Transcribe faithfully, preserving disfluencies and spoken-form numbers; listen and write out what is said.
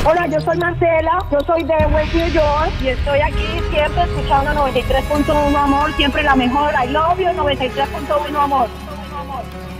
Hola, yo soy Marcela, yo soy de West New York y estoy aquí siempre escuchando noventa y tres punto uno Amor, siempre la mejor. I love you, noventa y tres punto uno Amor.